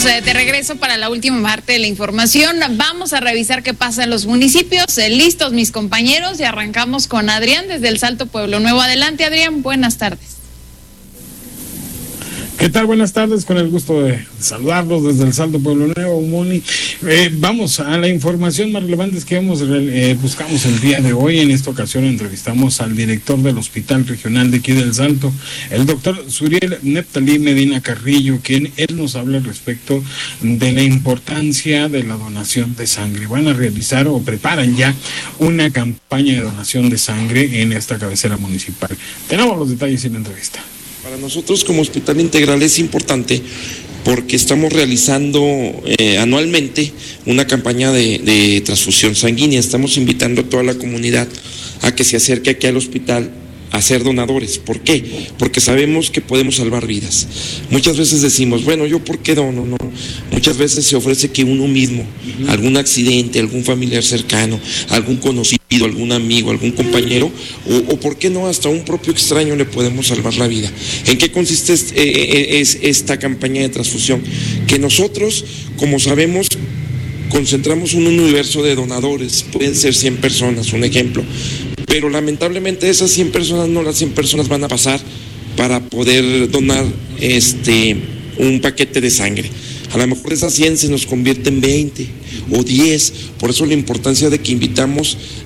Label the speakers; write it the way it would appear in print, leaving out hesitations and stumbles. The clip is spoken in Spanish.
Speaker 1: de regreso para la última parte de la información. Vamos a revisar qué pasa en los municipios. Listos mis compañeros y arrancamos con Adrián desde el Salto Pueblo Nuevo. Adelante, Adrián, buenas tardes.
Speaker 2: ¿Qué tal? Buenas tardes, con el gusto de saludarlos desde el Salto Pueblo Nuevo, Moni. Vamos a la información más relevante que buscamos el día de hoy. En esta ocasión entrevistamos al director del Hospital Regional de aquí del Salto, el doctor Suriel Neptalí Medina Carrillo, quien él nos habla respecto de la importancia de la donación de sangre. Van a realizar o preparan ya una campaña de donación de sangre en esta cabecera municipal. Tenemos los detalles en la entrevista.
Speaker 3: Para nosotros como Hospital Integral es importante porque estamos realizando anualmente una campaña de transfusión sanguínea. Estamos invitando a toda la comunidad a que se acerque aquí al hospital a ser donadores. ¿Por qué? Porque sabemos que podemos salvar vidas. Muchas veces decimos, bueno, ¿yo por qué dono? No. Muchas veces se ofrece que uno mismo, algún accidente, algún familiar cercano, algún conocido, algún amigo, algún compañero, o por qué no, hasta un propio extraño le podemos salvar la vida. ¿En qué consiste esta campaña de transfusión? Que nosotros, como sabemos, concentramos un universo de donadores, pueden ser 100 personas, un ejemplo, pero lamentablemente esas 100 personas, no las 100 personas van a pasar para poder donar un paquete de sangre. A lo mejor esas 100 se nos convierte en 20 o 10, por eso la importancia de que invitamos